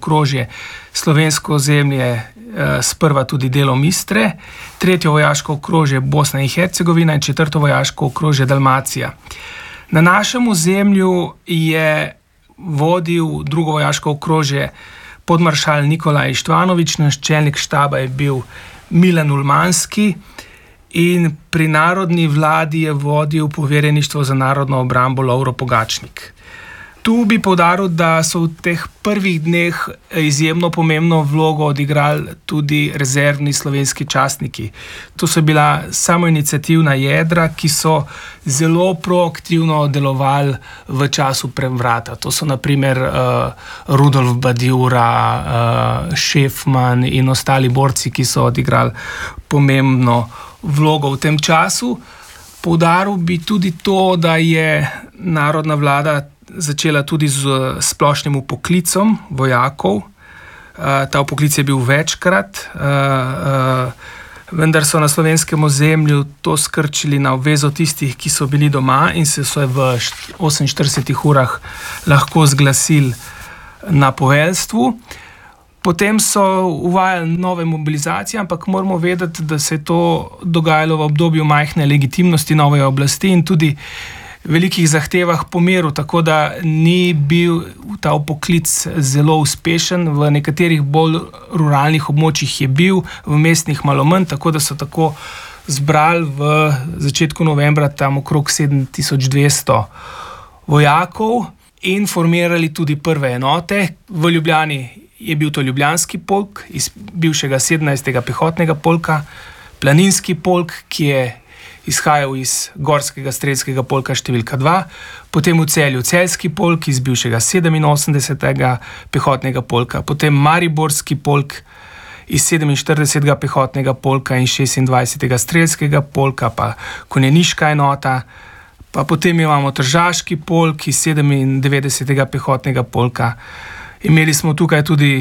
okrožje slovensko ozemlje, sprva tudi delom Istre, 3. vojaško okrožje Bosna in Hercegovina in 4. vojaško okrožje Dalmacija. Na našem ozemlju je vodil 2. vojaško okrožje podmaršal Nikolaj Štvanovič, načelnik štaba je bil Milan Ulmanski in pri narodni vladi je vodil poverjeništvo za narodno obrambo Lovro Pogačnik. Tu bi poudaril, da so v teh prvih dneh izjemno pomembno vlogo odigrali tudi rezervni slovenski častniki. To so bila samoiniciativna jedra, ki so zelo proaktivno delovali v času prevrata. To so na primer Rudolf Badjura, Šefman in ostali borci, ki so odigrali pomembno vlogo v tem času. Poudaril bi tudi to, da je narodna vlada začela tudi z splošnim upoklicom vojakov. Ta upoklic je bil večkrat, vendar so na slovenskem ozemlju to skrčili na obvezo tistih, ki so bili doma in se so v 48 urah lahko zglasili na poveljstvu. Potem so uvajali nove mobilizacije, ampak moramo vedeti, da se je to dogajalo v obdobju majhne legitimnosti nove oblasti in tudi velikih zahtevah po miru, tako da ni bil ta upoklic zelo uspešen. V nekaterih bolj ruralnih območjih je bil, v mestnih malo manj, tako da so tako zbrali v začetku novembra tam okrog 7200 vojakov in formirali tudi prve enote. V Ljubljani je bil to Ljubljanski polk iz bivšega 17. pehotnega polka, Planinski polk, ki je izhajal iz Gorskega strelskega polka številka 2, potem v Celju Celjski polk iz bivšega 87. pehotnega polka, potem Mariborski polk iz 47. pehotnega polka in 26. strelskega polka, pa konjeniška enota, pa potem imamo Tržaški polk iz 97. pehotnega polka. Imeli smo tukaj tudi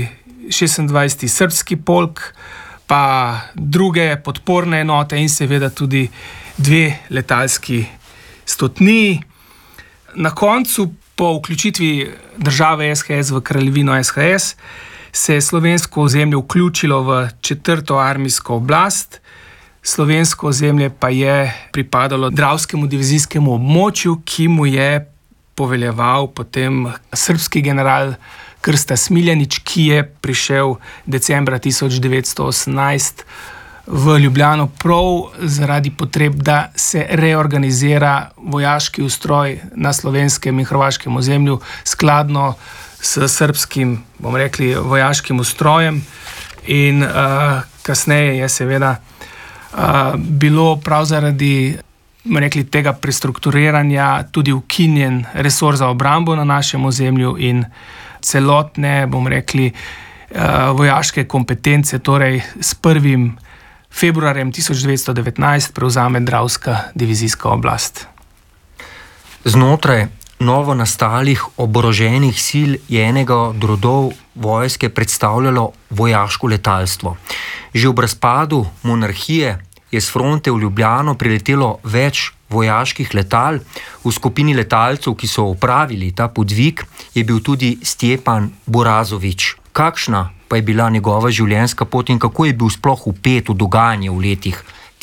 26. srbski polk, pa druge podporne enote in seveda tudi 2 letalski stotniji. Na koncu, po vključitvi države SHS v kraljevino SHS, se je slovensko ozemlje vključilo v 4. armijsko oblast. Slovensko ozemlje pa je pripadalo Dravskemu divizijskemu območju, ki mu je poveljeval potem srbski general Krsta Smiljanić, ki je prišel decembra 1918 v Ljubljano prav zaradi potreb, da se reorganizira vojaški ustroj na slovenskem in hrvaškem ozemlju skladno s srbskim, bomo rekli, vojaškim ustrojem. In kasneje je seveda bilo prav zaradi, bomo rekli, tega prestrukturiranja tudi ukinjen resor za obrambo na našem ozemlju in celotne, bomo rekli, vojaške kompetence, torej s 1. februarjem 1919 prevzame Dravska divizijska oblast. Znotraj novo nastalih oboroženih sil je enega od rodov vojske predstavljalo vojaško letalstvo. Že ob razpadu monarhije je s fronte v Ljubljano priletelo več vojaških letal. V skupini letalcev, ki so opravili ta podvig, je bil tudi Stjepan Borazović. Kakšna pa je bila njegova življenjska pot in kako je bil sploh vpet v dogajanje v letih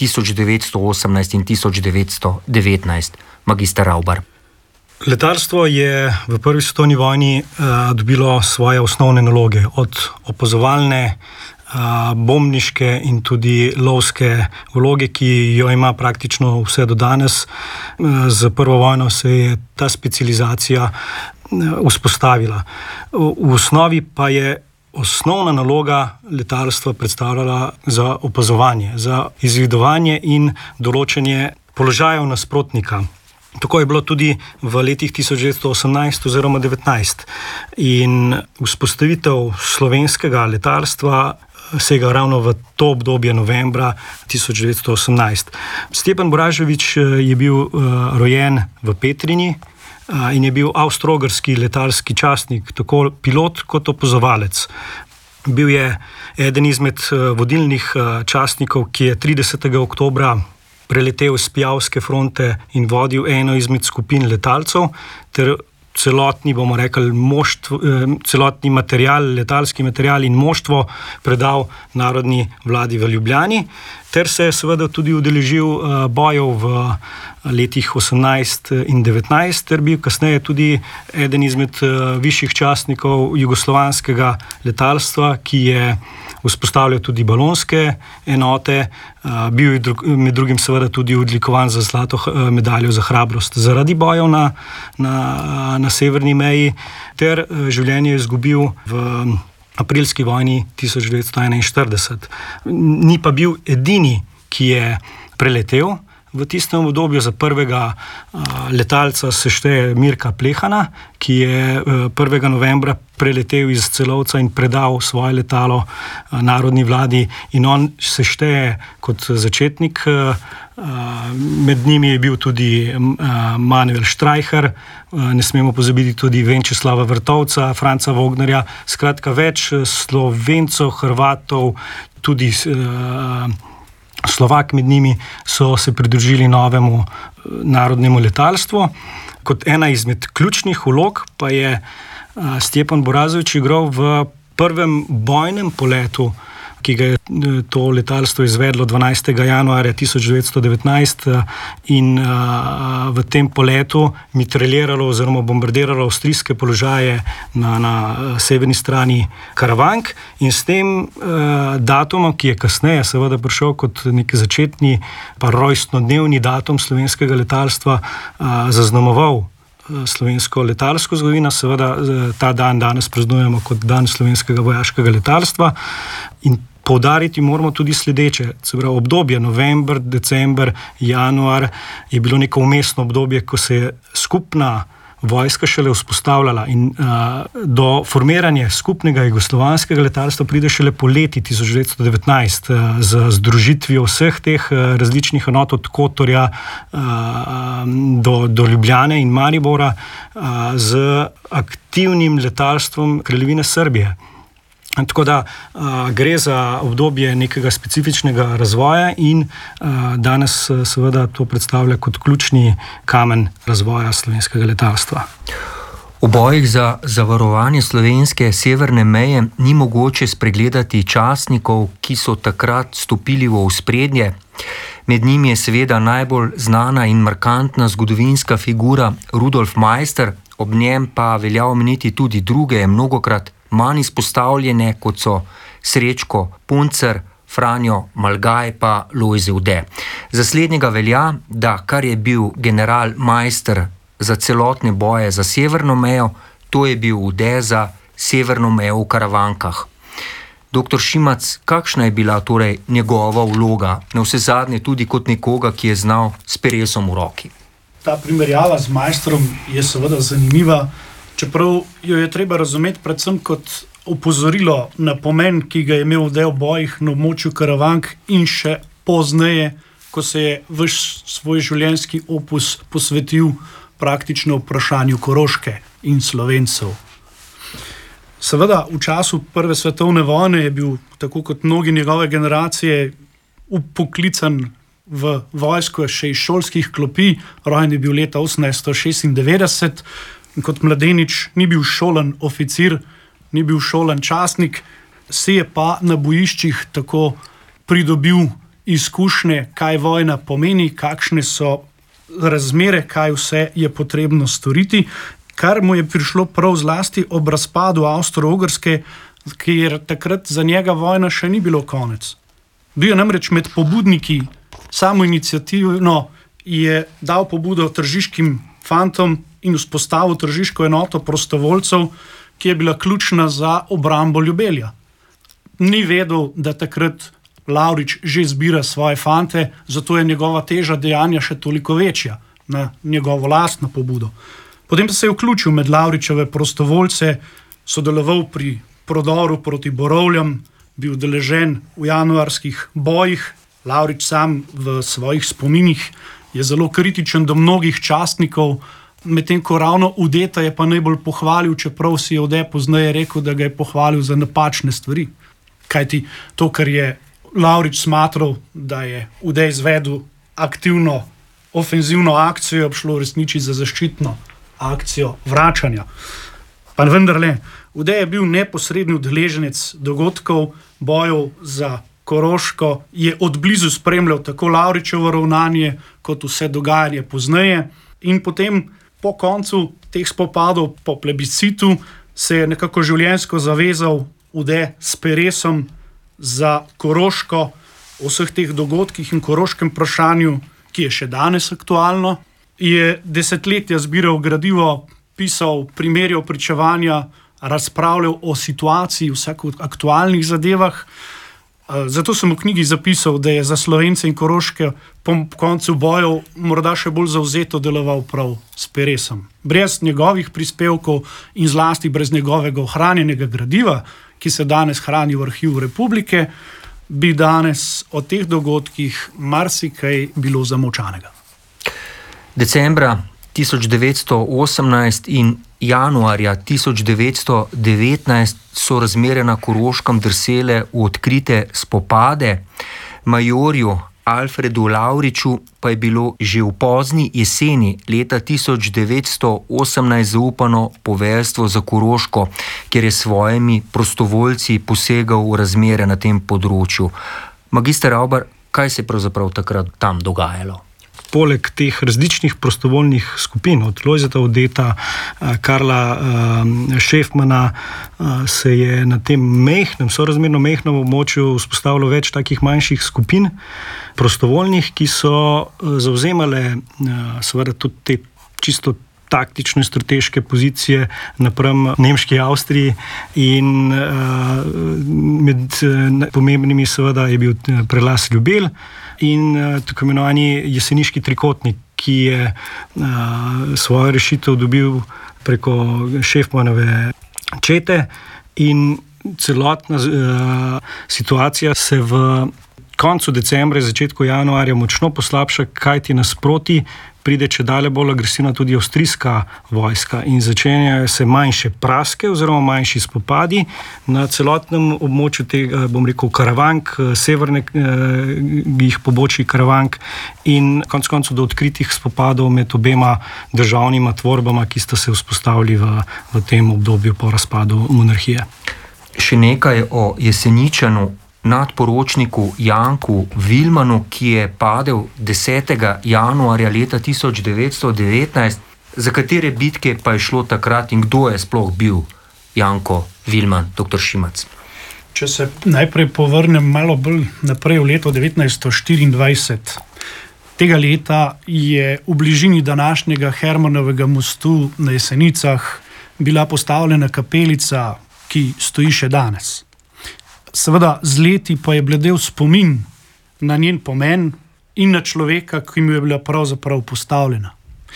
1918 in 1919, magister Ravbar? Letalstvo je v prvi svetovni vojni dobilo svoje osnovne naloge, od opazovalne, bombniške in tudi lovske vloge, ki jo ima praktično vse do danes. Z prvo vojno se je ta specializacija vzpostavila. V osnovi pa je osnovna naloga letalstva predstavljala za opazovanje, za izvidovanje in določanje položajev nasprotnika. Tako je bilo tudi v letih 1918 oziroma 19. In vzpostavitev slovenskega letalstva sega ravno v to obdobje novembra 1918. Stjepan Borazović je bil rojen v Petrini in je bil avstro-ogrski letalski častnik, tako pilot kot opazovalec. Bil je eden izmed vodilnih častnikov, ki je 30. oktobra preletel s Pijavske fronte in vodil eno izmed skupin letalcev, ter celotni, bomo rekli, celotni material, letalski material in moštvo predal narodni vladi v Ljubljani, ter se je seveda tudi udeležil bojev v letih 18 in 19, ter bil kasneje tudi eden izmed višjih častnikov jugoslovanskega letalstva, ki je vzpostavljal tudi balonske enote, bil je med drugim seveda tudi odlikovan za zlato medaljo za hrabrost zaradi bojev na severni meji, ter življenje je izgubil v aprilski vojni 1941. Ni pa bil edini, ki je preletel. V tistem obdobju za prvega letalca se šteje Mirka Plehana, ki je 1. novembra preletel iz Celovca in predal svoje letalo narodni vladi, in on se šteje kot začetnik. Med njimi je bil tudi Manuel Štreicher, ne smemo pozabiti tudi Venčeslava Vrtovca, Franca Vognerja, skratka več Slovencov, Hrvatov, tudi Slovak med njimi so se pridružili novemu narodnemu letalstvu. Kot ena izmed ključnih vlog pa je Stjepan Borazović igral v prvem bojnem poletu, ki ga je to letalstvo izvedlo 12. januarja 1919 in v tem poletu mitraljiralo oziroma bombardiralo avstrijske položaje na severni strani Karavank, in s tem datumom, ki je kasneje seveda prišel kot nek začetni pa rojstnodnevni datum slovenskega letalstva, zaznamoval slovensko letalsko zgodovino. Seveda ta dan danes praznujemo kot dan slovenskega vojaškega letalstva, in poudariti moramo tudi sledeče. Se pravi, obdobje november, december, januar je bilo neko vmesno obdobje, ko se je skupna vojska šele vzpostavljala, in do formiranja skupnega jugoslovanskega letalstva pride šele poleti 1919 z združitvijo vseh teh različnih enot od Kotorja do Ljubljane in Maribora z aktivnim letalstvom Kraljevine Srbije. Tako da gre za obdobje nekega specifičnega razvoja in danes seveda to predstavlja kot ključni kamen razvoja slovenskega letalstva. V bojih za zavarovanje slovenske severne meje ni mogoče spregledati častnikov, ki so takrat stopili v ospredje. Med njimi je seveda najbolj znana in markantna zgodovinska figura Rudolf Maister, ob njem pa velja omeniti tudi druge, mnogokrat manj izpostavljene, kot so Srečko Puncer, Franjo Malgaj pa Lojze Ude. Za slednjega velja, da kar je bil general Maister za celotne boje za severno mejo, to je bil Ude za severno mejo v Karavankah. Doktor Šimac, kakšna je bila torej njegova vloga, navsezadnje tudi kot nekoga, ki je znal s peresom v roki? Ta primerjava z Maistrom je seveda zanimiva, čeprav jo je treba razumeti predvsem kot opozorilo na pomen, ki ga je imel Ude v bojih na območju Karavank in še pozneje, ko se je ves svoj življenjski opus posvetil praktično vprašanju Koroške in Slovencev. Seveda, v času Prve svetovne vojne je bil, tako kot mnogi njegove generacije, upoklican v vojsko še iz šolskih klopi. Rojen je bil leta 1896 in kot mladenič ni bil šolan oficir, ni bil šolan častnik, se je pa na bojiščih tako pridobil izkušnje, kaj vojna pomeni, kakšne so razmere, kaj vse je potrebno storiti, kar mu je prišlo prav zlasti ob razpadu Avstro-Ogrske, kjer takrat za njega vojna še ni bilo konec. Bil je namreč med pobudniki, samoiniciativno je dal pobudo tržiškim fantom in vzpostavil tržiško enoto prostovoljcev, ki je bila ključna za obrambo Ljubelja. Ni vedel, da takrat Lavrič že zbira svoje fante, zato je njegova teža dejanja še toliko večja na njegovo lastno pobudo. Potem pa se je vključil med Lavričeve prostovoljce, sodeloval pri prodoru proti Borovljam, bil udeležen v januarskih bojih. Lavrič sam v svojih spominih je zelo kritičen do mnogih častnikov, medtem ko ravno Udeta je pa najbolj pohvalil, čeprav si je Ude pozneje rekel, da ga je pohvalil za napačne stvari. Kajti to, kar je Lavrič smatral, da je Ude izvedel aktivno ofenzivno akcijo, je šlo v resnici za zaščitno akcijo vračanja. Pa vendarle, Ude je bil neposredni udeleženec dogodkov, bojev za Koroško, je odblizu spremljal tako Lavričevo ravnanje, kot vse dogajanje pozneje. In potem, po koncu teh spopadov, po plebiscitu, se je nekako življenjsko zavezal Ude s peresom za Koroško, o vseh teh dogodkih in koroškem vprašanju, ki je še danes aktualno. Je desetletja zbiral gradivo, pisal primerjal pričevanja, razpravljal o situaciji, vseh aktualnih zadevah. Zato sem v knjigi zapisal, da je za Slovence in Koroške po koncu bojev morda še bolj zavzeto deloval prav s peresom. Brez njegovih prispevkov in zlasti brez njegovega ohranjenega gradiva, ki se danes hrani v arhivu Republike, bi danes o teh dogodkih marsikaj bilo zamolčanega. Decembra 1918 in januarja 1919 so razmere na Koroškem drsele v odkrite spopade. Majorju Alfredu Lavriču pa je bilo že v pozni jeseni leta 1918 zaupano poveljstvo za Koroško, kjer je s svojimi prostovoljci posegal v razmere na tem področju. Magister Avbar, kaj se je pravzaprav takrat tam dogajalo? Poleg teh različnih prostovoljnih skupin, od Lojzeta Udeta, Karla Šefmana, se je na tem sorazmerno mehnem območju vzpostavilo več takih manjših skupin prostovoljnih, ki so zavzemale seveda tudi te čisto taktične strateške pozicije napram nemški Avstriji in med pomembnimi seveda je bil prelaz Ljubelj in tako imenovani jeseniški trikotnik, ki je svojo rešitev dobil preko Šefmanove čete in celotna situacija se v koncu decembra, začetku januarja močno poslabša, kajti nasproti pride čedalje bolj agresivna tudi avstrijska vojska in začenjajo se manjše praske oziroma manjši spopadi na celotnem območju tega, bom rekel, Karavank, severnih pobočij Karavank in konec koncev do odkritih spopadov med obema državnima tvorbama, ki sta se vzpostavili v tem obdobju po razpadu monarhije. Še nekaj o Jeseničanu, nadporočniku Janku Vilmanu, ki je padel 10. januarja leta 1919. Za katere bitke pa je šlo takrat in kdo je sploh bil Janko Vilman, dr. Šimac? Če se najprej povrnem malo bolj naprej v leto 1924. Tega leta je v bližini današnjega Hermanovega mostu na Jesenicah bila postavljena kapelica, ki stoji še danes. Seveda z leti pa je bledel spomin na njen pomen in na človeka, ki mu je bila pravzaprav postavljena.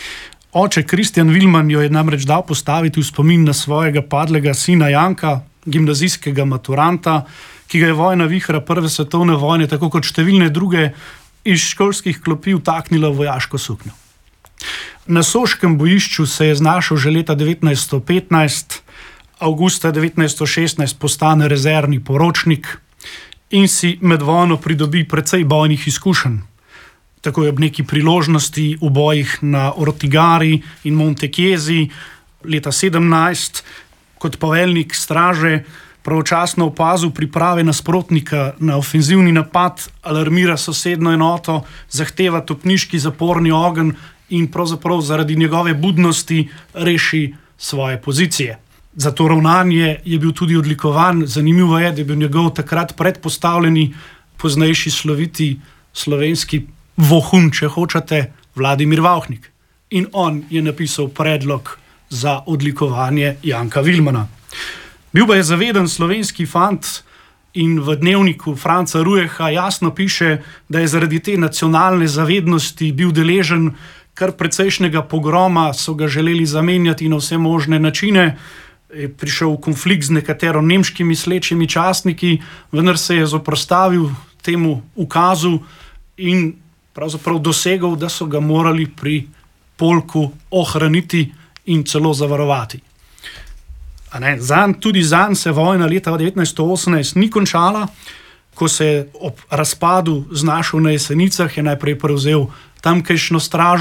Oče Kristjan Vilman jo je namreč dal postaviti v spomin na svojega padlega sina Janka, gimnazijskega maturanta, ki ga je vojna vihra prve svetovne vojne, tako kot številne druge, iz školskih klopi vtaknila v vojaško suknjo. Na soškem bojišču se je znašel že leta 1915, avgusta 1916 postane rezervni poročnik in si med vojno pridobi precej bojnih izkušenj. Tako je ob neki priložnosti v bojih na Ortigari in Monte Chiesi leta 17 kot poveljnik straže pravočasno opazil priprave nasprotnika na ofenzivni napad, alarmira sosedno enoto, zahteva topniški zaporni ogenj in pravzaprav zaradi njegove budnosti reši svoje pozicije. Za to ravnanje je bil tudi odlikovan. Zanimivo je, da je bil njegov takrat predpostavljeni, poznejši sloviti slovenski vohun, če hočete, Vladimir Vavhnik. In on je napisal predlog za odlikovanje Janka Vilmana. Bil pa je zaveden slovenski fant in v dnevniku Franca Rueha jasno piše, da je zaradi te nacionalne zavednosti bil deležen kar precejšnjega pogroma, so ga želeli zamenjati na vse možne načine, je prišel v konflikt z nekatero nemškimi slečimi častniki, vendar se je zoperstavil temu ukazu in pravzaprav dosegel, da so ga morali pri polku ohraniti in celo zavarovati. Tudi zanj se vojna leta 1918 ni končala. Ko se je ob razpadu znašel na Jesenicah, je najprej prevzel tamkajšnjo stražo,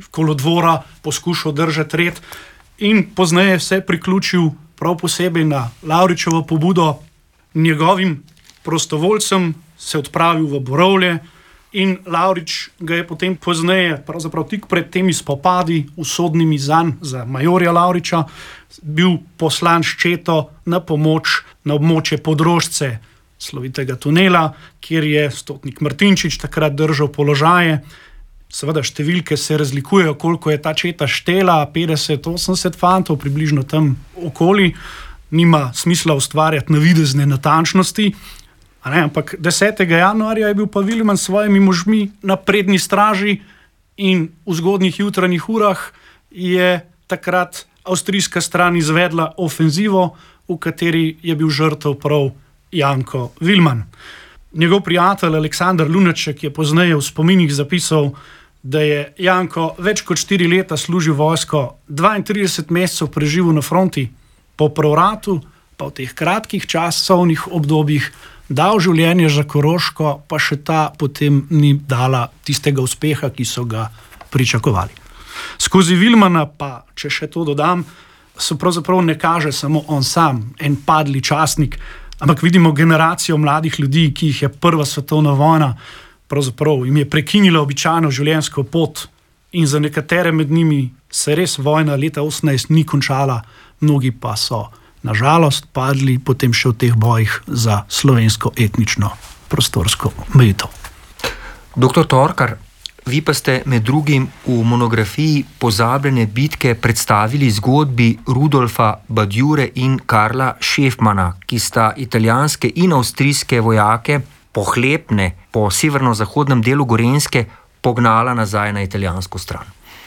kolodvora poskušal držati red in pozneje se priključil prav posebej na Lavričevo pobudo njegovim prostovoljcem, se odpravil v Borovlje in Lavrič ga je potem pozneje, pravzaprav tik pred temi spopadi usodnimi zanj za majorja Lavriča, bil poslan s četo na pomoč na območje Podrožce, slovitega tunela, kjer je stotnik Martinčič takrat držal položaje. Seveda številke se razlikujejo, koliko je ta četa štela, 50-80 fantov, približno tam okoli. Nima smisla ustvarjati navidezne natančnosti. Ampak 10. januarja je bil pa Vilman s svojimi možmi na prednji straži in v zgodnjih jutranjih urah je takrat avstrijska stran izvedla ofenzivo, v kateri je bil žrtev prav Janko Vilman. Njegov prijatelj Aleksandar Lunaček je pozneje v spominih zapisal, da je Janko več kot 4 leta služil vojsko, 32 mesecev preživel na fronti, po prevratu pa v teh kratkih časovnih obdobjih dal življenje za Koroško, pa še ta potem ni dala tistega uspeha, ki so ga pričakovali. Skozi Vilmana pa, če še to dodam, se pravzaprav ne kaže samo on sam, en padli častnik, ampak vidimo generacijo mladih ljudi, ki jih je prva svetovna vojna pravzaprav jim je prekinila običajno življenjsko pot in za nekatere med njimi se res vojna leta 18 ni končala, mnogi pa so nažalost padli potem še v teh bojih za slovensko etnično prostorsko mejito. Doktor Torkar, vi pa ste med drugim v monografiji Pozabljene bitke predstavili zgodbi Rudolfa Badjure in Karla Šefmana, ki sta italijanske in avstrijske vojake pohlepne po severno-zahodnem delu Gorenjske pognala nazaj na italijansko stran.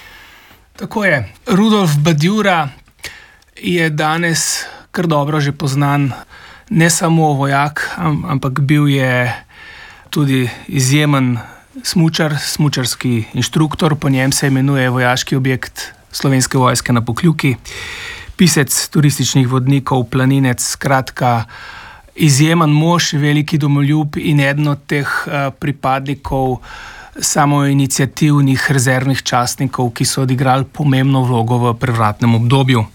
Tako je. Rudolf Badjura je danes kar dobro že poznan ne samo vojak, ampak bil je tudi izjemen smučar, smučarski inštruktor, po njem se imenuje vojaški objekt Slovenske vojske na Pokljuki, pisec turističnih vodnikov, planinec, skratka izjemen mož, veliki domoljub in eden od teh pripadnikov samoiniciativnih rezervnih častnikov, ki so odigrali pomembno vlogo v prevratnem obdobju.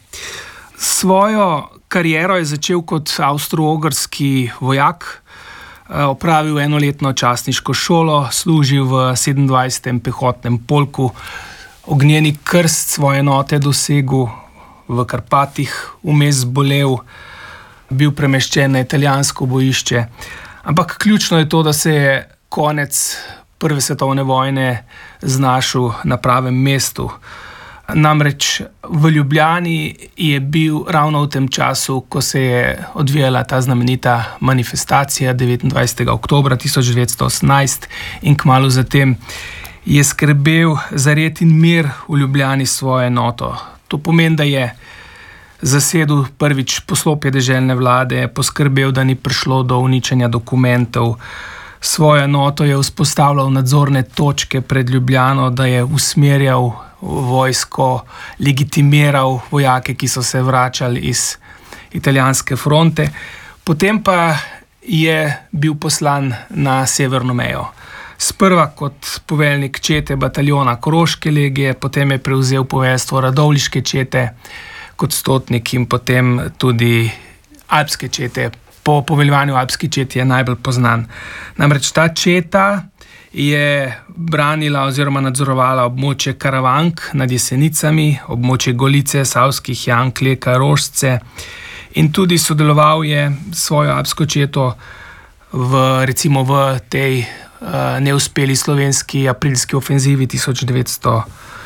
Svojo kariero je začel kot avstro-ogrski vojak, opravil enoletno častniško šolo, služil v 27. pehotnem polku, ognjeni krst svoje enote dosegel v Karpatih, vmes zbolel, bil premeščen na italijansko bojišče. Ampak ključno je to, da se je konec Prve svetovne vojne znašel na pravem mestu. Namreč v Ljubljani je bil ravno v tem času, ko se je odvijala ta znamenita manifestacija 29. oktobra 1918 in kmalu zatem je skrbel za red in mir v Ljubljani svojo enoto. To pomeni, da je zasedel prvič poslopje deželne vlade, poskrbel, da ni prišlo do uničenja dokumentov, svojo enoto je vzpostavljal nadzorne točke pred Ljubljano, da je usmerjal vojsko, legitimiral vojake, ki so se vračali iz italijanske fronte. Potem pa je bil poslan na severno mejo. Sprva kot poveljnik čete bataljona Koroške legije, potem je prevzel poveljstvo Radovljiške čete kot stotnik in potem tudi alpske čete. Po poveljevanju alpski četi je najbolj poznan. Namreč ta četa je branila oziroma nadzorovala območje Karavank nad Jesenicami, območje Golice, Savskih jam, Kleka, Rožce in tudi sodeloval je svojo alpsko četo recimo v tej neuspeli slovenski aprilski ofenzivi 1919.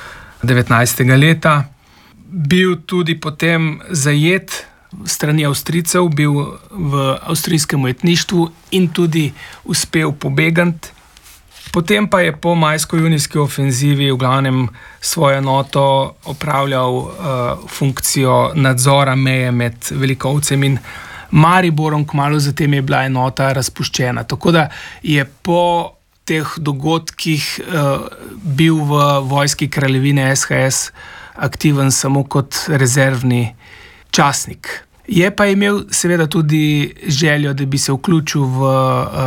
leta. Bil tudi potem zajet strani Avstrijcev, bil v avstrijskem ujetništvu in tudi uspel pobegati. Potem pa je po majsko-junijski ofenzivi v glavnem svojo enoto opravljal funkcijo nadzora meje med Velikovcem in Mariborom, kmalu zatem je bila enota razpuščena. Tako da je po teh dogodkih bil v vojski kraljevine SHS aktiven samo kot rezervni častnik. Je pa imel seveda tudi željo, da bi se vključil v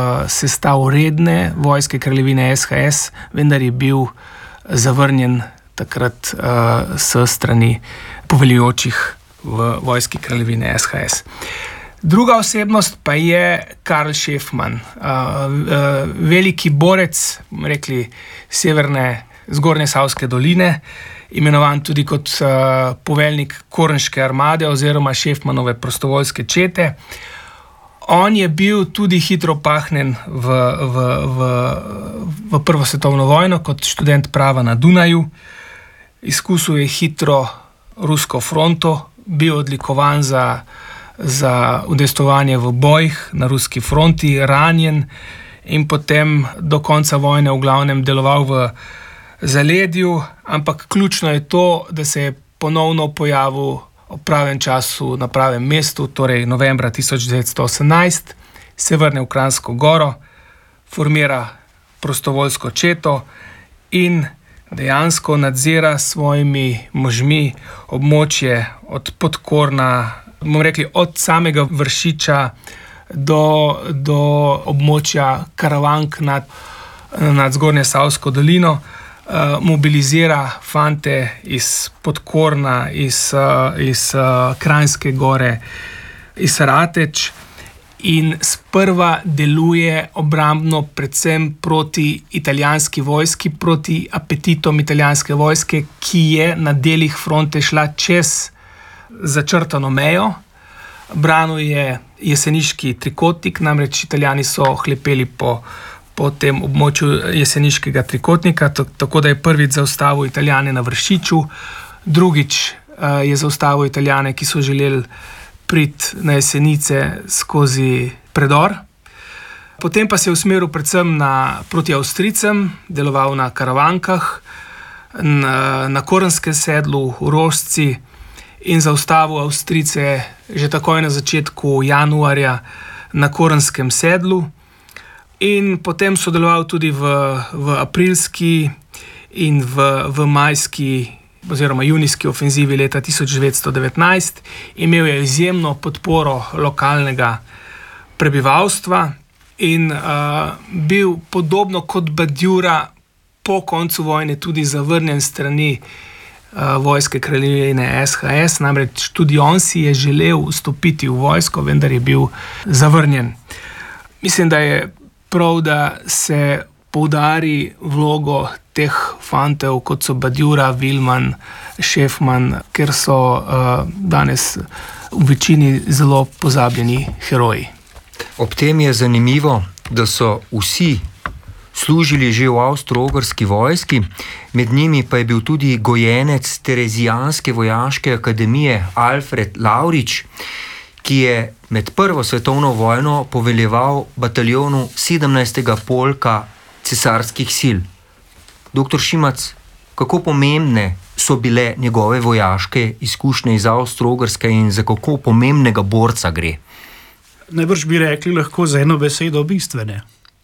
sestav redne vojske kraljevine SHS, vendar je bil zavrnjen takrat s strani poveljujočih v vojski kraljevine SHS. Druga osebnost pa je Karl Schäfmann, veliki borec, rekli, severne Zgornje Savske doline, imenovan tudi kot poveljnik Korniške armade oziroma Schäfmannove prostovoljske čete. On je bil tudi hitro pahnjen v Prvo svetovno vojno kot študent prava na Dunaju. Izkusil je hitro rusko fronto, bil odlikovan za udejstvovanje v bojih na ruski fronti, ranjen in potem do konca vojne v glavnem deloval v zaledju, ampak ključno je to, da se je ponovno pojavil v pravem času na pravem mestu, torej novembra 1918, se vrne v Kranjsko goro, formira prostovoljsko četo in dejansko nadzira s svojimi možmi območje od Podkorna, bomo rekli od samega Vršiča do območja Karavank nad Zgornje Savsko dolino, mobilizira fante iz Podkorna, iz Kranjske gore, iz Rateč in sprva deluje obrambno predvsem proti italijanski vojski, proti apetitom italijanske vojske, ki je na delih fronte šla čez začrtano mejo. Branil je jeseniški trikotnik, namreč Italijani so hlepeli po tem območju jeseniškega trikotnika, tako da je prvič zaustavil Italijane na Vršiču, drugič je zaustavil Italijane, ki so želeli priti na Jesenice skozi predor. Potem pa se je usmeril predvsem proti Avstrijcem, deloval na Karavankah, na Kornskem sedlu, v Rožci in zaustavil Avstrijce že takoj na začetku januarja na Kornskem sedlu. In potem sodeloval tudi v aprilski in v majski oziroma junijski ofenzivi leta 1919. Imel je izjemno podporo lokalnega prebivalstva in bil podobno kot Badjura po koncu vojne tudi zavrnjen strani vojske kraljevine SHS, namreč tudi on si je želel vstopiti v vojsko, vendar je bil zavrnjen. Mislim, da je prav, da se poudari vlogo teh fantev, kot so Badjura, Vilman, Schäfmann, ker so danes v večini zelo pozabljeni heroji. Ob tem je zanimivo, da so vsi služili že v Avstro-Ogrski vojski, med njimi pa je bil tudi gojenec Terezijanske vojaške akademije Alfred Lavrič, ki je med Prvo svetovno vojno poveljeval bataljonu 17. polka cesarskih sil. Doktor Šimac, kako pomembne so bile njegove vojaške izkušnje iz Avstro-Ogrske in za kako pomembnega borca gre? Najbrž bi rekli lahko z eno besedo bistvene.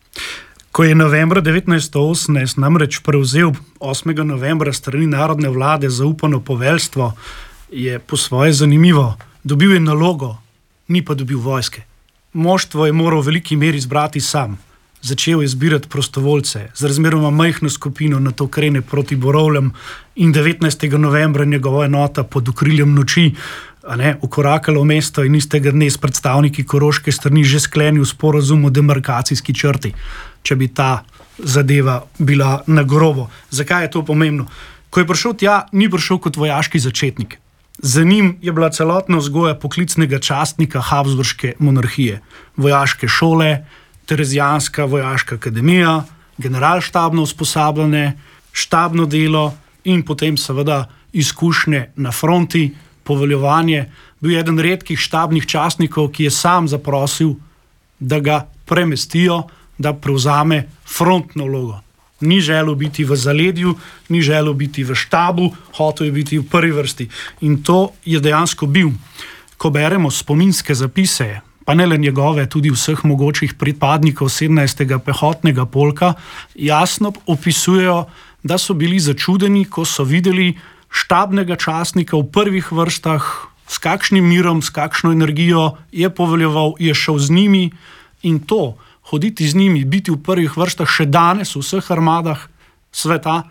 Ko je novembra 1918 namreč prevzel 8. novembra strani narodne vlade zaupano poveljstvo, je po svoje zanimivo. Dobil je nalogo, ni pa dobil vojske. Moštvo je moral v veliki meri izbrati sam. Začel je zbirati prostovoljce, z razmeroma majhno skupino na to krene proti Borovljem in 19. novembra njegova enota pod okriljem noči ukorakala v mesto in istega dne s predstavniki koroške strani že sklenil sporazum o demarkacijski črti, če bi ta zadeva bila na grobo. Zakaj je to pomembno? Ko je prišel tja, ni prišel kot vojaški začetnik. Za njim je bila celotna vzgoja poklicnega častnika Habsburške monarhije, vojaške šole, Terezijanska vojaška akademija, generalštabno usposabljanje, štabno delo in potem seveda izkušnje na fronti, poveljevanje. Bil je eden redkih štabnih častnikov, ki je sam zaprosil, da ga premestijo, da prevzame frontno vlogo. Ni želel biti v zaledju, ni želel biti v štabu, hotel je biti v prvi vrsti. In to je dejansko bil. Ko beremo spominske zapise, pa ne le njegove, tudi vseh mogočih pripadnikov 17. pehotnega polka, jasno opisujejo, da so bili začudeni, ko so videli štabnega častnika v prvih vrstah, s kakšnim mirom, s kakšno energijo je poveljeval, je šel z njimi in to, hoditi z njimi, biti v prvih vrstah še danes v vseh armadah sveta,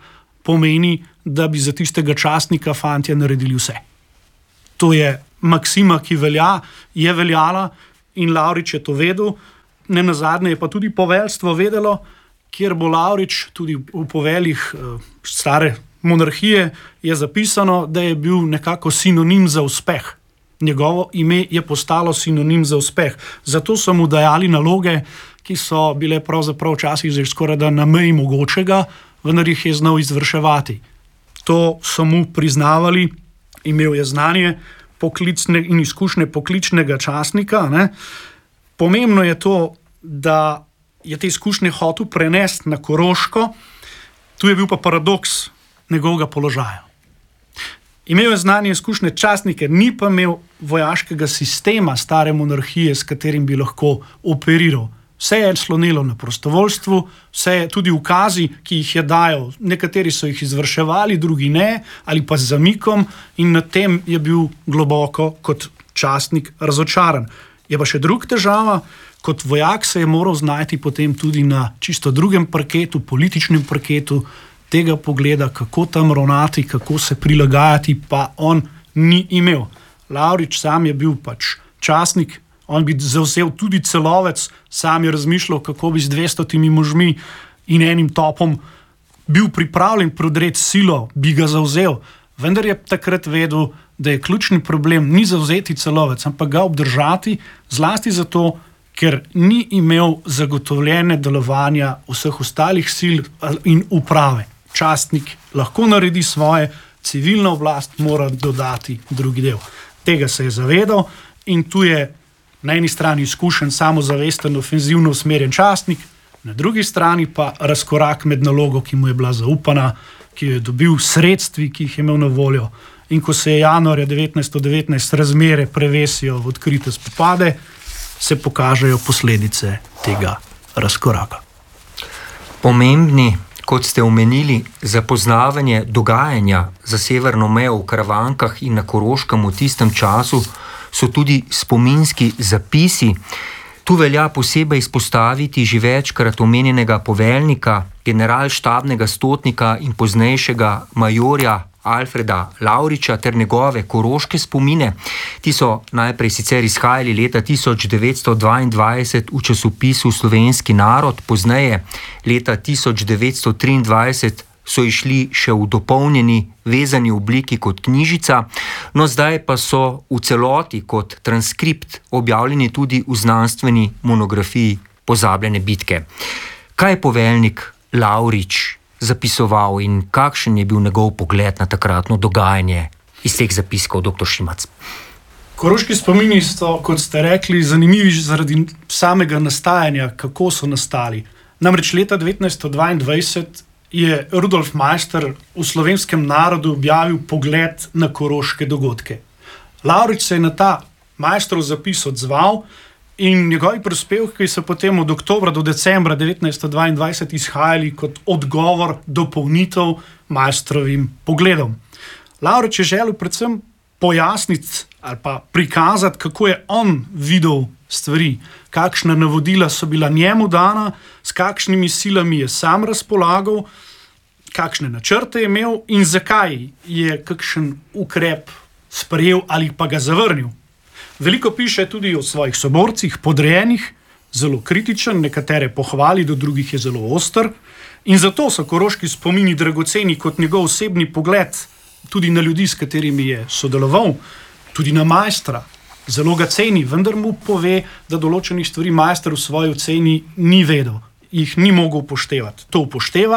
pomeni, da bi za tistega častnika fantje naredili vse. To je maksima, ki je veljala in Lavrič je to vedel. Nenazadnje je pa tudi poveljstvo vedelo, kjer bo Lavrič tudi v poveljih stare monarhije je zapisano, da je bil nekako sinonim za uspeh. Njegovo ime je postalo sinonim za uspeh. Zato so mu dajali naloge, ki so bile pravzaprav včasih že skoraj da na meji mogočega, vendar jih je znal izvrševati. To so mu priznavali, imel je znanje in izkušnje poklicnega častnika. Ne. Pomembno je to, da je te izkušnje hotel prenesti na Koroško, tu je bil pa paradoks njegovega položaja. Imel je znanje izkušnje častnike, ni pa imel vojaškega sistema stare monarhije, s katerim bi lahko operiral. Vse je slonelo na prostovoljstvu, vse tudi ukazi, ki jih je dajal, nekateri so jih izvrševali, drugi ne, ali pa z zamikom in nad tem je bil globoko kot častnik razočaran. Je pa še druga težava, kot vojak se je moral znajti potem tudi na čisto drugem parketu, političnem parketu, tega pogleda, kako tam ravnati, kako se prilagajati, pa on ni imel. Lavrič sam je bil pač častnik, on bi zavzel tudi Celovec, sam je razmišljal, kako bi z 200 možmi in enim topom bil pripravljen prodreti silo, bi ga zavzel. Vendar je takrat vedel, da je ključni problem ni zavzeti Celovec, ampak ga obdržati, zlasti zato, ker ni imel zagotovljene delovanja vseh ostalih sil in uprave. Častnik lahko naredi svoje, civilna oblast mora dodati drugi del. Tega se je zavedal in tu je na eni strani izkušen, samozavesten, ofenzivno usmerjen častnik, na drugi strani pa razkorak med nalogo, ki mu je bila zaupana, ki jo je dobil sredstvi, ki jih je imel na voljo. In ko se je januarja 1919 razmere prevesijo v odkrite spopade, se pokažejo posledice tega razkoraka. Pomembni, kot ste omenili, za poznavanje dogajanja za severno mejo v Karavankah in na Koroškem v tistem času so tudi spominski zapisi. Tu velja posebej izpostaviti že večkrat omenjenega poveljnika, generalštabnega stotnika in poznejšega majorja Alfreda Lavriča ter njegove koroške spomine. Ti so najprej sicer izhajali leta 1922 v časopisu Slovenski narod, pozneje leta 1923 so išli še v dopolnjeni vezani obliki kot knjižica, no zdaj pa so v celoti kot transkript objavljeni tudi v znanstveni monografiji Pozabljene bitke. Kaj je poveljnik Lavrič zapisoval in kakšen je bil njegov pogled na takratno dogajanje iz teh zapiskov, dr. Šimac? Koroški spomini so, kot ste rekli, zanimivi zaradi samega nastajanja, kako so nastali. Namreč leta 1922 je Rudolf Maister v Slovenskem narodu objavil pogled na koroške dogodke. Lavrič se je na ta Maisterov zapis odzval in njegovi prispevki so potem od oktobra do decembra 1922 izhajali kot odgovor, dopolnitev Maistrovim pogledom. Lavrič je želel predvsem pojasniti ali pa prikazati, kako je on videl stvari, kakšna navodila so bila njemu dana, s kakšnimi silami je sam razpolagal, kakšne načrte je imel in zakaj je kakšen ukrep sprejel ali pa ga zavrnil. Veliko piše tudi o svojih soborcih, podrejenih, zelo kritičen, nekatere pohvali, do drugih je zelo oster in zato so koroški spomini dragoceni kot njegov osebni pogled tudi na ljudi, s katerimi je sodeloval, tudi na Maistra. Zelo ga ceni, vendar mu pove, da določenih stvari Maister v svoji oceni ni vedel, jih ni mogel upoštevati. To upošteva.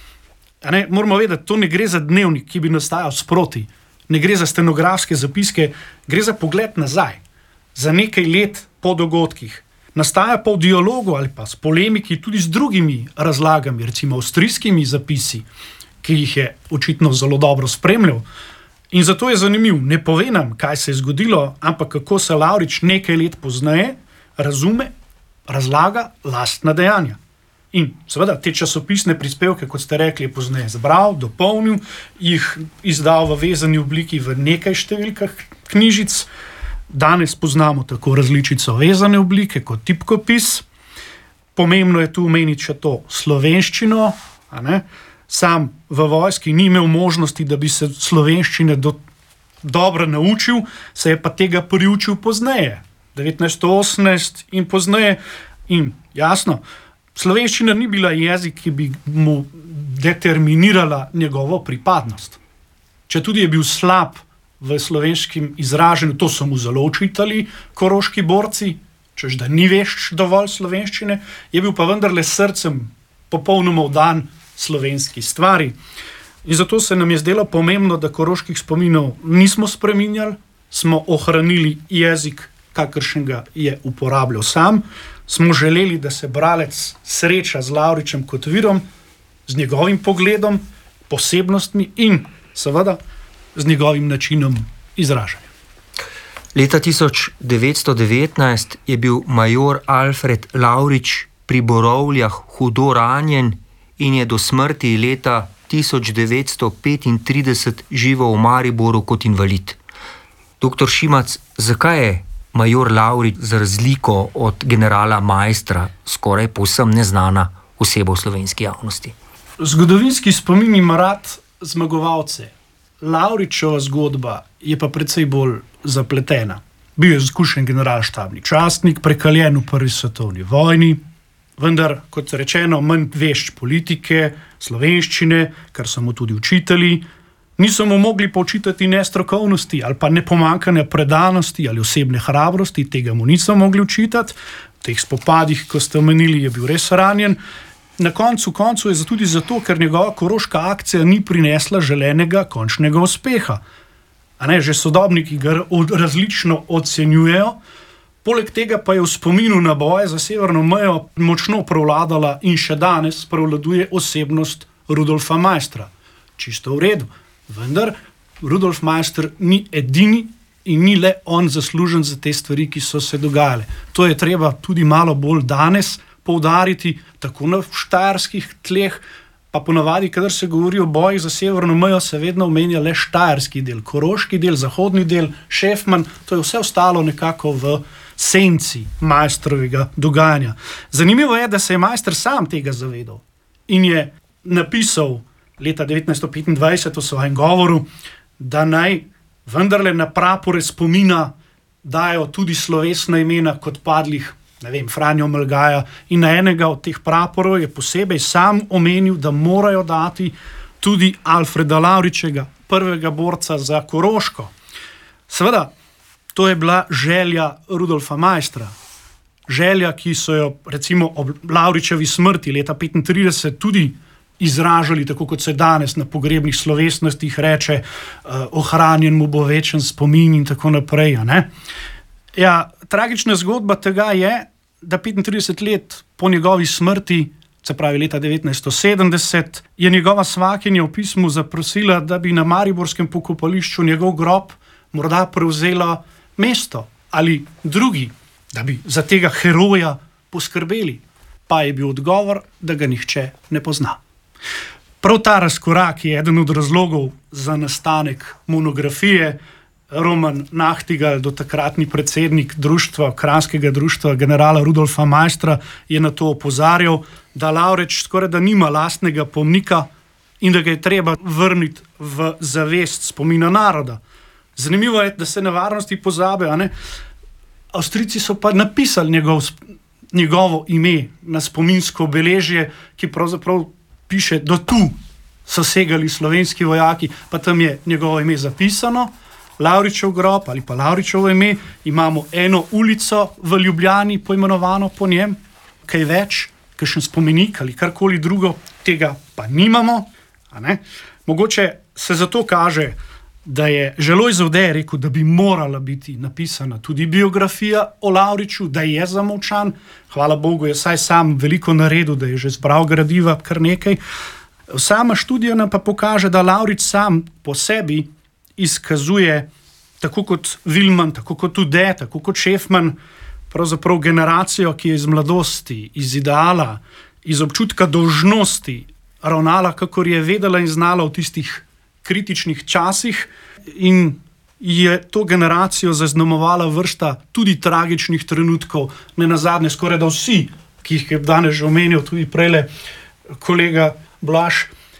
Moramo vedeti, to ne gre za dnevnik, ki bi nastajal sproti. Ne gre za stenografske zapiske, gre za pogled nazaj, za nekaj let po dogodkih. Nastaja pa v dialogu ali pa s polemiki tudi z drugimi razlagami, recimo avstrijskimi zapisi, ki jih je očitno zelo dobro spremljal. In zato je zanimiv, ne pove nam, kaj se je zgodilo, ampak kako se Lavrič nekaj let pozneje razume, razlaga lastna dejanja. In seveda te časopisne prispevke, kot ste rekli, je pozneje zbral, dopolnil, jih izdal v vezani obliki v nekaj številkah knjižic. Danes poznamo tako različico vezane oblike kot tipkopis. Pomembno je tu omeniti še to slovenščino, sam v vojski, ni imel možnosti, da bi se slovenščine dobro naučil, se je pa tega priučil pozneje, 1918 in pozneje. In jasno, slovenščina ni bila jezik, ki bi mu determinirala njegovo pripadnost. Če tudi je bil slab v slovenskem izražanju, to so mu zelo očitali koroški borci, češ da ni vešč dovolj slovenščine, je bil pa vendarle srcem popolnoma vdan slovenski stvari. In zato se nam je zdelo pomembno, da koroških spominov nismo spreminjali, smo ohranili jezik, kakršnega je uporabljal sam, smo želeli, da se bralec sreča z Lavričem kot virom, z njegovim pogledom, posebnostmi in seveda z njegovim načinom izražanja. Leta 1919 je bil major Alfred Lavrič pri Borovljah hudo ranjen in je do smrti leta 1935 živel v Mariboru kot invalid. Doktor Šimac, zakaj je major Lavrič za razliko od generala Maistra skoraj povsem neznana oseba v slovenski javnosti? Zgodovinski spomin ima rad zmagovalce. Lavričeva zgodba je pa precej bolj zapletena. Bil je izkušen generalštabni častnik, prekaljen v prvi svetovni vojni, vendar, kot rečeno, manj vešč politike, slovenščine, kar so mu tudi učitelji, niso mu mogli poučitati nestrokovnosti ali pa nepomankanja predanosti ali osebne hrabrosti, tega mu niso mogli učitati. V teh spopadih, ko ste omenili, je bil res ranjen. Na koncu je tudi zato, ker njegova koroška akcija ni prinesla želenega končnega uspeha. Že sodobniki ga različno ocenjujejo, poleg tega pa je v spominu na boje za severno mejo močno prevladala in še danes prevladuje osebnost Rudolfa Maistra. Čisto v redu, vendar Rudolf Maister ni edini in ni le on zaslužen za te stvari, ki so se dogajale. To je treba tudi malo bolj danes poudariti, tako na štajerskih tleh, pa ponavadi, kadar se govori o bojih za severno mejo, se vedno omenja le štajerski del, koroški del, zahodni del, Šefman, to je vse ostalo nekako v senci Maistrovega dogajanja. Zanimivo je, da se je Maister sam tega zavedal in je napisal leta 1925 v svojem govoru, da naj vendarle na prapore spomina dajo tudi slovesna imena kot padlih, Franjo Malgaja, in na enega od teh praporov je posebej sam omenil, da morajo dati tudi Alfreda Lavričega, prvega borca za Koroško. Seveda, to je bila želja Rudolfa Maistra. Želja, ki so jo recimo ob Lavričevi smrti leta 1935 tudi izražali, tako kot se danes na pogrebnih slovesnostih reče, ohranjen mu bo večen spomin in tako naprej. Tragična zgodba tega je, da 35 let po njegovi smrti, se pravi leta 1970, je njegova svakinja v pismu zaprosila, da bi na mariborskem pokopališču njegov grob morda prevzela mesto ali drugi, da bi za tega heroja poskrbeli. Pa je bil odgovor, da ga nihče ne pozna. Prav ta razkorak je eden od razlogov za nastanek monografije. Roman Nachtigal, dotakratni predsednik kranjskega društva generala Rudolfa Maistra, je na to opozarjal, da Lavrič skoraj da nima lastnega pomnika in da ga je treba vrniti v zavest spomina naroda. Zanimivo je, da se nevarnosti pozabe. Avstrijci so pa napisali njegovo ime na spominsko obeležje, ki pravzaprav piše, da tu so segali slovenski vojaki, pa tam je njegovo ime zapisano. Lavričev grob ali pa Lavričevo ime, imamo eno ulico v Ljubljani poimenovano po njem, kaj več, kakšen spomenik ali karkoli drugo, tega pa nimamo. Mogoče se zato kaže, da je Želoj Zavde rekel, da bi morala biti napisana tudi biografija o Lavriču, da je zamolčan. Hvala Bogu, je saj sam veliko naredil, da je že zbral gradiva kar nekaj. Sama študija nam pa pokaže, da Lavrič sam po sebi izkazuje, tako kot Vilman, tako kot Ude, tako kot Šefman, pravzaprav generacijo, ki je iz mladosti, iz ideala, iz občutka dolžnosti ravnala, kakor je vedela in znala v tistih kritičnih časih, in je to generacijo zaznamovala vrsta tudi tragičnih trenutkov, ne nazadnje skoraj da vsi, ki jih je danes že omenil, tudi prejle kolega Blaž,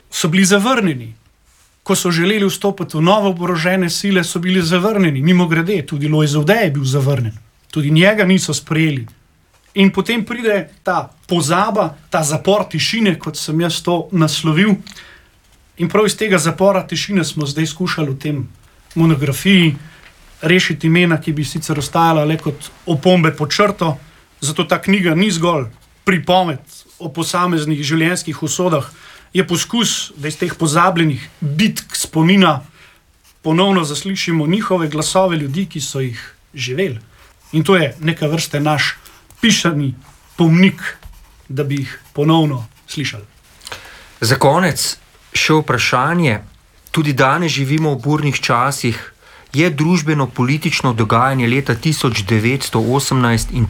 so bili zavrnjeni. Ko so želeli vstopiti v novo oborožene sile, so bili zavrnjeni. Mimogrede, tudi Lojze Ude je bil zavrnjen. Tudi njega niso sprejeli. In potem pride ta pozaba, ta zapor tišine, kot sem jaz to naslovil. In prav iz tega zapora tišine smo zdaj skušali v tem monografiji rešiti imena, ki bi sicer ostajala le kot opombe pod črto. Zato ta knjiga ni zgolj pripoved o posameznih življenjskih usodah, je poskus, da iz teh pozabljenih bitk spomina ponovno zaslišimo njihove glasove ljudi, ki so jih živeli. In to je neka vrste naš pišani pomnik, da bi jih ponovno slišali. Za konec še vprašanje. Tudi danes živimo v burnih časih. Je družbeno-politično dogajanje leta 1918 in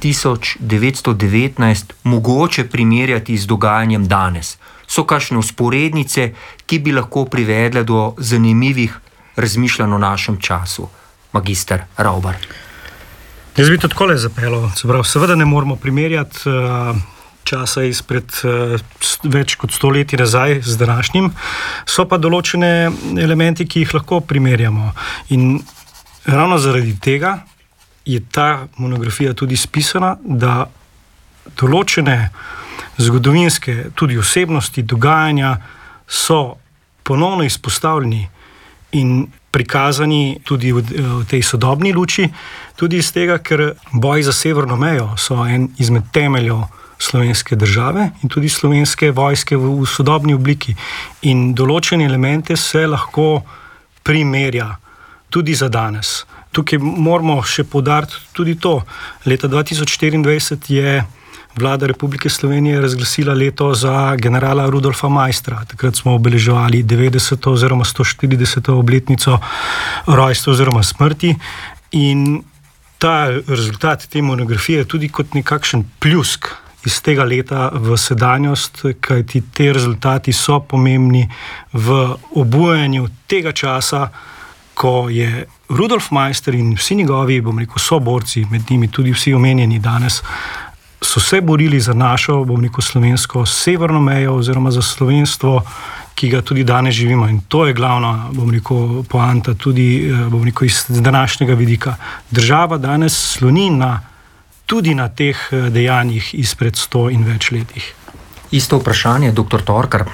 1919 mogoče primerjati z dogajanjem danes? So kakšne vzporednice, ki bi lahko privedle do zanimivih razmišljanj o našem času? Magister Ravbar. Jaz bi to takole zapeljal. Seveda ne moramo primerjati časa izpred več kot 100 let nazaj z današnjim. So pa določene elementi, ki jih lahko primerjamo. In ravno zaradi tega je ta monografija tudi spisana, da določene zgodovinske, tudi osebnosti, dogajanja so ponovno izpostavljeni in prikazani tudi v tej sodobni luči, tudi iz tega, ker boji za severno mejo so en izmed temeljev slovenske države in tudi slovenske vojske v sodobni obliki. In določene elemente se lahko primerja tudi za danes. Tukaj moramo še poudariti tudi to. Leta 2024 je Vlada Republike Slovenije razglasila leto za generala Rudolfa Maistra. Takrat smo obeleževali 90. oziroma 140. obletnico rojstva oziroma smrti. In ta rezultat te monografije je tudi kot nekakšen pljusk iz tega leta v sedanjost, kajti te rezultati so pomembni v obujanju tega časa, ko je Rudolf Maister in vsi njegovi, soborci, med njimi tudi vsi omenjeni danes, so se borili za našo, slovensko severno mejo oziroma za slovenstvo, ki ga tudi danes živimo. In to je glavna, poanta tudi, iz današnjega vidika. Država danes sloni tudi na teh dejanjih izpred 100 in več letih. Isto vprašanje, dr. Torkar.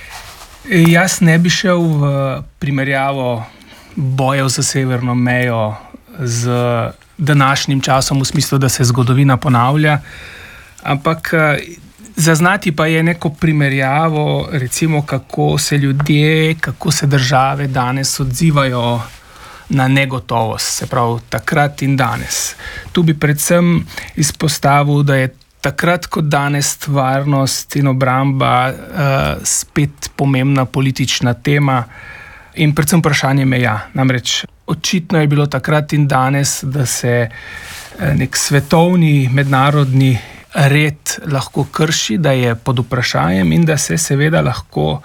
Jaz ne bi šel v primerjavo bojev za severno mejo z današnjim časom, v smislu, da se zgodovina ponavlja, ampak zaznati pa je neko primerjavo, recimo, kako se ljudje, kako se države danes odzivajo na negotovost, se pravi takrat in danes. Tu bi predvsem izpostavil, da je takrat kot danes varnost in obramba spet pomembna politična tema in predvsem vprašanje meja. Namreč očitno je bilo takrat in danes, da se nek svetovni mednarodni red lahko krši, da je pod vprašanjem in da se seveda lahko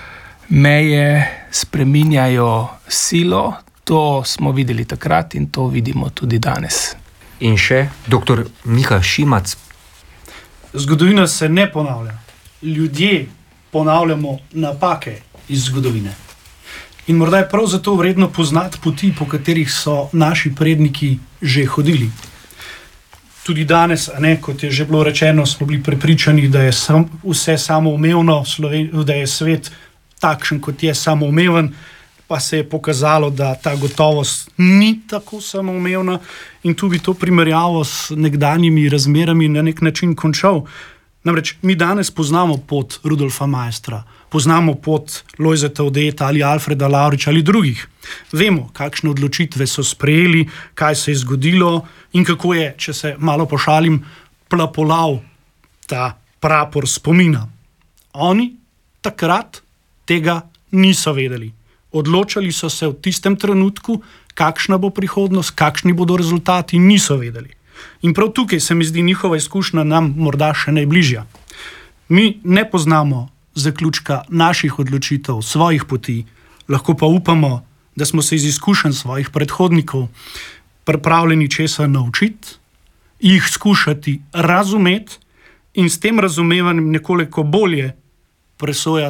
meje spreminjajo silo. To smo videli takrat in to vidimo tudi danes. In še dr. Miha Šimac. Zgodovina se ne ponavlja. Ljudje ponavljamo napake iz zgodovine. In morda je prav zato vredno poznati poti, po katerih so naši predniki že hodili. Tudi danes, kot je že bilo rečeno, smo bili prepričani, da je vse samoumevno, da je svet takšen, kot je samoumeven, pa se je pokazalo, da ta gotovost ni tako samoumevna in tu bi to primerjavo s nekdanjimi razmerami na nek način končal. Namreč mi danes poznamo pot Rudolfa Maistra, poznamo pot Lojzeta Udeta ali Alfreda Lavriča ali drugih. Vemo, kakšne odločitve so sprejeli, kaj se je zgodilo in kako je, če se malo pošalim, plapolal ta prapor spomina. Oni takrat tega niso vedeli. Odločali so se v tistem trenutku, kakšna bo prihodnost, kakšni bodo rezultati, niso vedeli. In prav tukaj se mi zdi njihova izkušnja nam morda še najbližja. Mi ne poznamo zaključka naših odločitev, svojih poti, lahko pa upamo, da smo se iz izkušenj svojih predhodnikov pripravljeni česa naučiti, jih skušati razumeti in s tem razumevanjem nekoliko bolje presojati,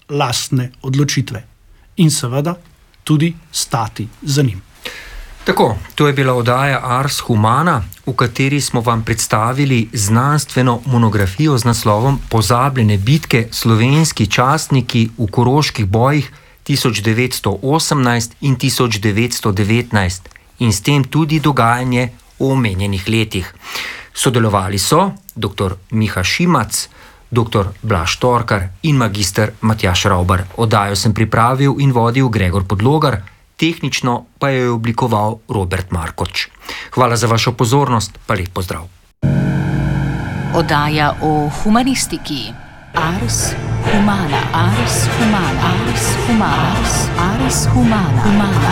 lastne odločitve in seveda tudi stati za njim. Tako, to je bila oddaja Ars Humana, v kateri smo vam predstavili znanstveno monografijo z naslovom Pozabljene bitke, slovenski častniki v koroških bojih 1918 in 1919 in s tem tudi dogajanje v omenjenih letih. Sodelovali so dr. Miha Šimac, dr. Blaž Torkar in magister Matjaž Ravbar. Oddajo sem pripravil in vodil Gregor Podlogar, tehnično pa jo je oblikoval Robert Markoč. Hvala za vašo pozornost, pa lep pozdrav. Oddaja o humanistiki. Ars Humana. Ars Humana. Ars Humana. Ars Humana.